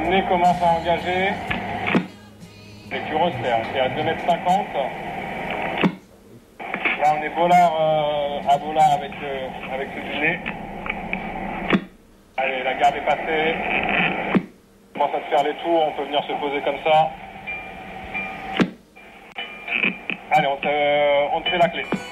nez commence à engager. Et tu resserres, c'est à 2,50 m. Là on est bolard à bolard avec ce du nez. Allez, la garde est passée. On commence à te faire les tours, on peut venir se poser comme ça. Allez, on te fait la clé.